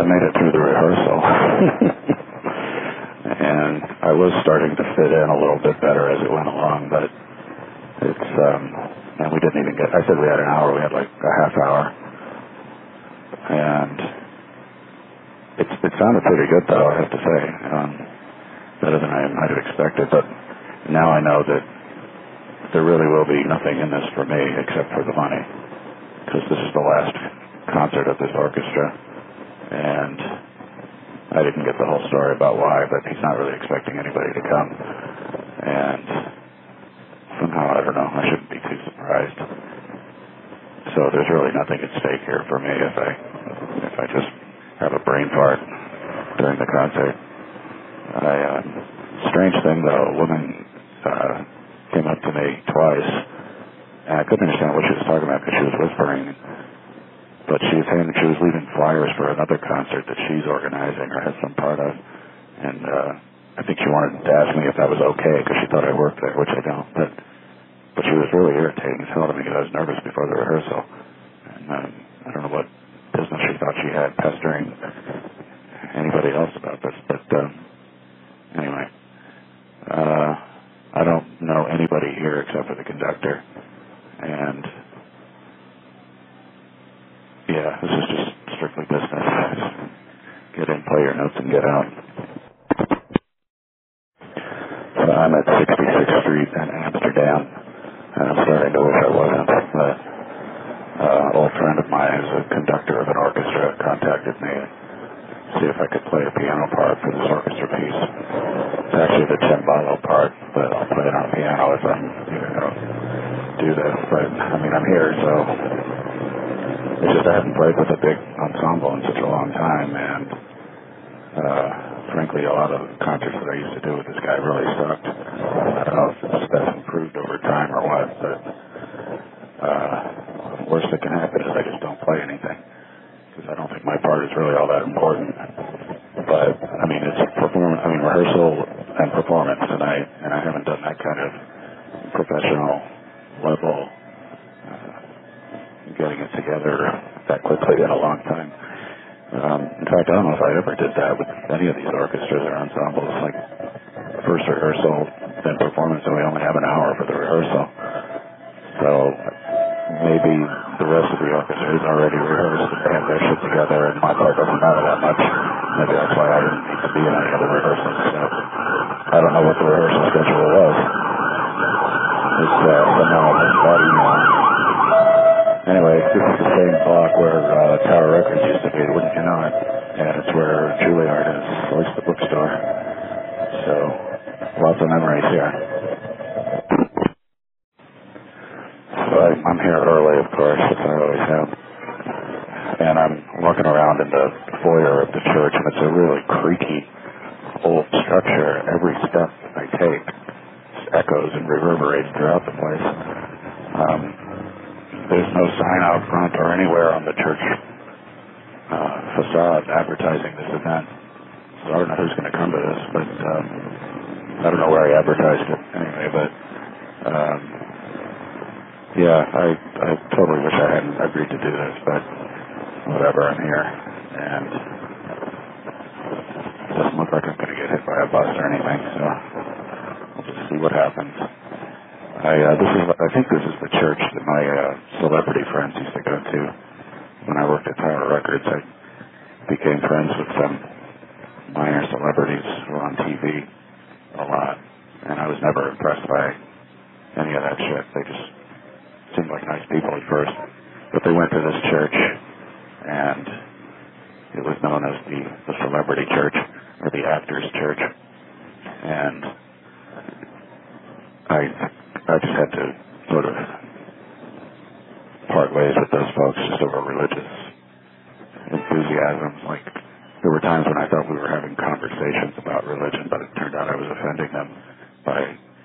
made it through the rehearsal. And I was starting to fit in a little bit better as it went along, but it's, and we didn't even get, I said we had an hour, we had like a half hour. And it sounded pretty good though, I have to say. Better than I might have expected, but now I know that there really will be nothing in this for me except for the money, because this is the last concert of this orchestra, and I didn't get the whole story about why, but he's not really expecting anybody to come, and somehow, I don't know, I shouldn't be too surprised. So there's really nothing at stake here for me if I just have a brain fart during the concert. Strange thing though, a woman came up to me twice, and I couldn't understand what she was talking about because she was whispering, but she was saying that she was leaving flyers for another concert that she's organizing or has some part of, and I think she wanted to ask me if that was okay because she thought I worked there, which I don't, but she was really irritating as hell to me because I was nervous before the rehearsal, and I don't know what business she thought she had pestering anybody else about this, but anyway, I don't know anybody here except for the conductor, and yeah, this is just strictly business. Get in, play your notes, and get out. So I'm at 66th Street in Amsterdam, and I'm starting to wish I wasn't, but an old friend of mine who's a conductor of an orchestra contacted me to see if I could play a piano part for this orchestra piece. It's actually the cembalo part, but I'll play it on piano if I'm going to do this. But, I mean, I'm here, so it's just I haven't played with a big ensemble in such a long time, and frankly, a lot of the concerts that I used to do with this guy really sucked. I don't know if that's improved over time or what, but the worst that can happen is I just don't play anything, because I don't think my part is really all that important. But, I mean, it's rehearsal and performance, and I haven't done that kind of professional level getting it together that quickly in a long time. In fact, I don't know if I ever did that with any of these orchestras or ensembles, like first rehearsal, then performance, and we only have an hour for the rehearsal. So maybe the rest of the orchestra is already rehearsed and they have their shit together, and my part doesn't matter that much. Maybe that's why I didn't need to be in any of the rehearsals. So I don't know what the rehearsal schedule was. It's somehow I missed that email. Anyway, this is the same block where Tower Records used to be, wouldn't you know it? And it's where Juilliard is, at least the bookstore. So, lots of memories here. So I'm here early, of course, as I always have. And I'm walking around in the foyer of the church, and it's a really creaky old structure. Every step I take echoes and reverberates throughout the place. There's no sign out front or anywhere on the church facade advertising this event. So I don't know who's going to come to this, but I don't know where I advertised it anyway, but yeah, I totally wish I hadn't agreed to do this, but whatever, I'm here, and it doesn't look like I'm going to get hit by a bus or anything, so we'll just see what happens. I think this is the church that my celebrity friends used to go to when I worked at Tower Records. I became friends with some minor celebrities who were on TV a lot, and I was never impressed by any of that shit. They just seemed like nice people at first, but they went to this church, and it was known as the celebrity church, or the actors' church, and I just had to sort of part ways with those folks just over religious enthusiasms. Like, there were times when I thought we were having conversations about religion, but it turned out I was offending them by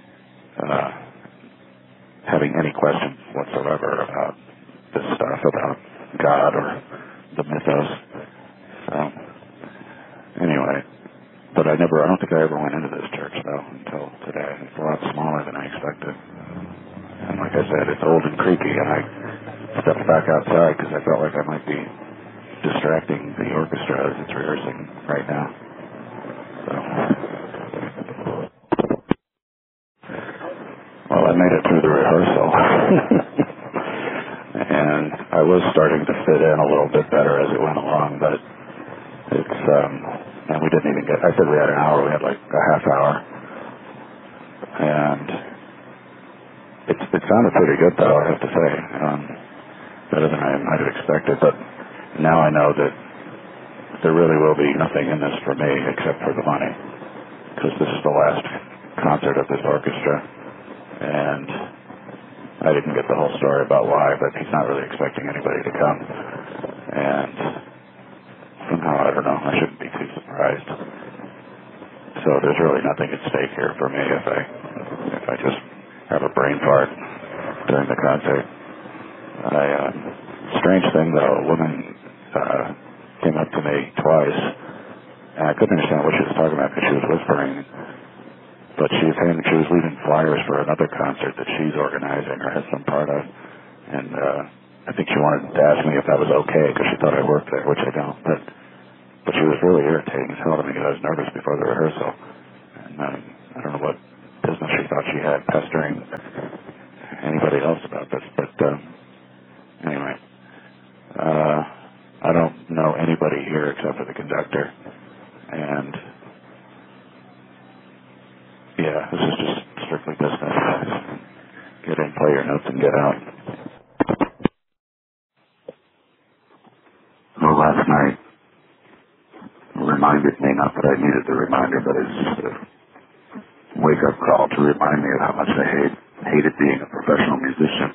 having any questions whatsoever about this stuff, about God or the mythos. So, anyway, but I don't think I ever went into this church, though, until today. It's a lot smaller than I expected. And like I said, it's old and creaky, and I stepped back outside because I felt like I might be distracting the orchestra as it's rehearsing right now. So, well, I made it through the rehearsal. And I was starting to fit in a little bit better as it went along, but it's, and we didn't even get, I said we had an hour, we had like a half hour. And it sounded pretty good though, I have to say. Better than I might have expected, but now I know that there really will be nothing in this for me except for the money, because this is the last concert of this orchestra, and I didn't get the whole story about why, but he's not really expecting anybody to come, and somehow, I don't know, I shouldn't be too surprised. So there's really nothing at stake here for me if I just have a brain fart during the concert. Strange thing though, a woman came up to me twice, and I couldn't understand what she was talking about because she was whispering, but she was leaving flyers for another concert that she's organizing or has some part of, and I think she wanted to ask me if that was okay because she thought I worked there, which I don't, but she was really irritating as hell to me because I was nervous before the rehearsal, and I don't know what business she thought she had pestering anybody else about this, but anyway, I don't know anybody here except for the conductor, and yeah, this is just strictly business. Get in, play your notes, and get out. Well, last night reminded me, not that I needed the reminder, but it's just a wake-up call to remind me of how much I hated being a professional musician.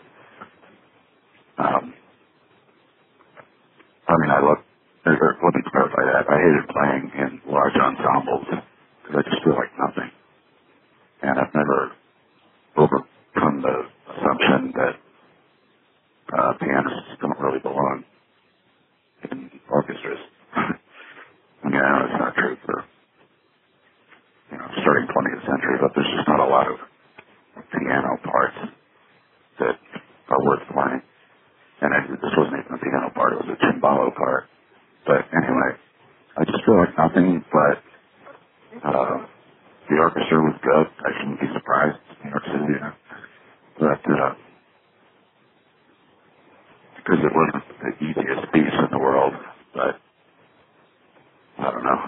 Let me clarify that. I hated playing in large ensembles because I just feel like nothing. And I've never overcome the assumption that pianists don't really belong in orchestras. I mean, I know it's not true for, starting 20th century, but there's just not a lot of piano parts that are worth playing. And this wasn't even a piano part, it was a cembalo part. But anyway, I just feel like nothing, but the orchestra was good. I shouldn't be surprised. New York City, But because it wasn't the easiest piece in the world, but I don't know.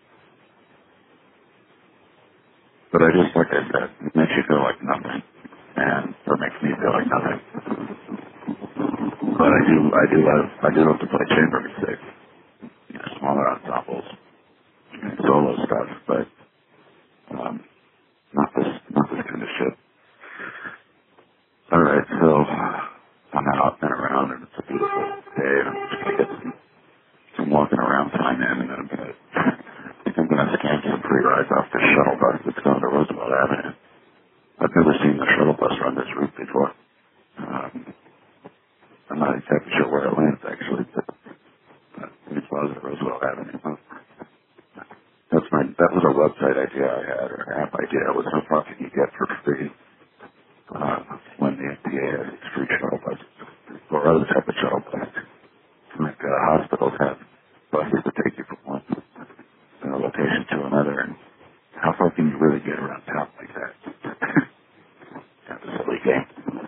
But I just, like I said, it makes you feel like nothing. And it makes me feel like nothing. But I do love to play chamber music. Smaller ensembles, solo stuff, but not this kind of shit. All right, so I'm out and around, and it's a beautiful day, and I'm just gonna get some walking around time in, and then I'm gonna scan some free rides off the shuttle bus that's going to Roosevelt Avenue. I've never seen the shuttle bus run this route before. I'm not exactly sure where it lands actually, but it's close to Roosevelt Avenue. That was a website idea I had, or an app idea. It was how far can you get for free when the FDA has its free shuttle buses, or other type of shuttle buses. Like hospitals have buses that take you from one location to another, and how far can you really get around town like that? That's a silly game.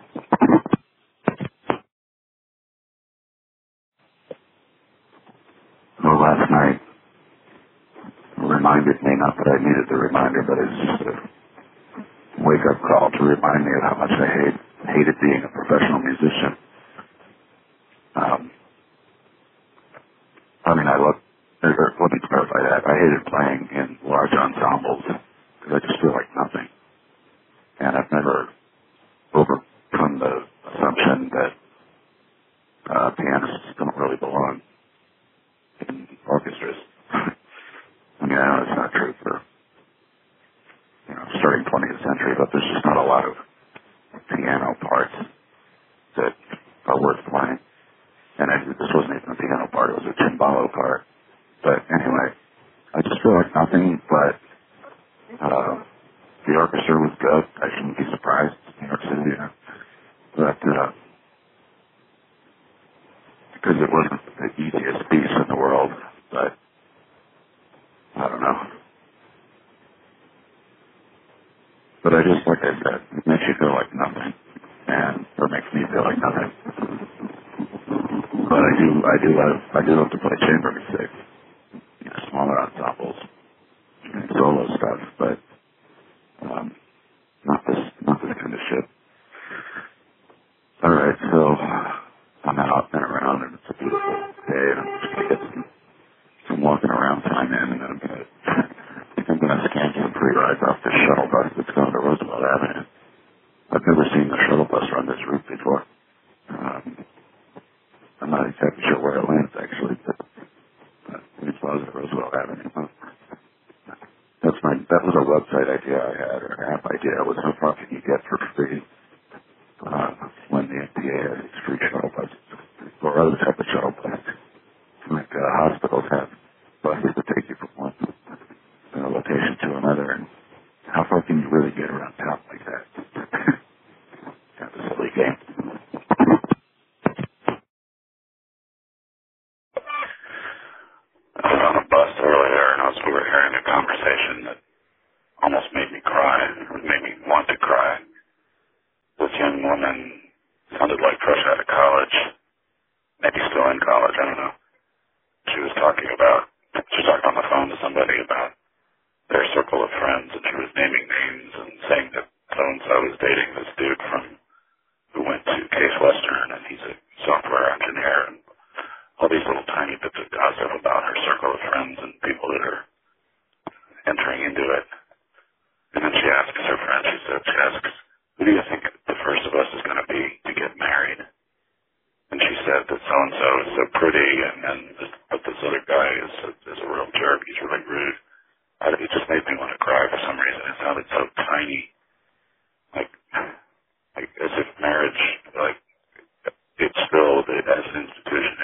Well, last night reminded me, not that I needed the reminder, but it's just a wake-up call to remind me of how much I hated being a professional musician. Let me clarify that. I hated playing in large ensembles because I just feel like nothing. And I've never overcome the assumption that pianists don't really belong in orchestras. I mean, I know it's not true for, starting 20th century, but there's just not a lot of piano parts that are worth playing. And this wasn't even a piano part, it was a cembalo part. But anyway, I just feel like nothing, but the orchestra was good. I shouldn't be surprised. New York City, But because it wasn't the easiest piece in the world, but I don't know. But I just, like I said, it makes you feel like nothing, or makes me feel like nothing. But I do love to play chamber music, smaller ensembles, and solo stuff, but not this kind of shit. All right, so I'm out and around, and it's a beautiful day, and I'm just gonna get some walking around time in, and then I'm gonna scan some free rides off this shuttle bus that's going to Roosevelt Avenue. I've never seen the shuttle bus run this route before. I'm not exactly sure where it lands actually, but it's Plaza Roosevelt Avenue. That was a website idea I had, or an app idea. It was how far can you get for free when the MTA has its free shuttle buses, or other type of shuttle buses. Like hospitals have buses that take you from one location to another, and how far can you really get around town like that? Kind of a silly game. I was on a bus earlier, and I was overhearing a conversation that almost made me cry, or made me want to cry. This young woman sounded like fresh out of college, maybe still in college, I don't know. She was talking on the phone to somebody about their circle of friends, and she was naming names and saying that so-and-so was dating this dude who went to Case Western, and he's a software engineer, and all these little tiny bits of gossip about her circle of friends and people that are entering into it. And then she asks her friend, she asks, who do you think the first of us is going to be to get married? And she said that so-and-so is so pretty, but this other guy is a real jerk. He's really rude. It just made me want to cry for some reason. It sounded so tiny, like as if marriage, like it's still, as an institution,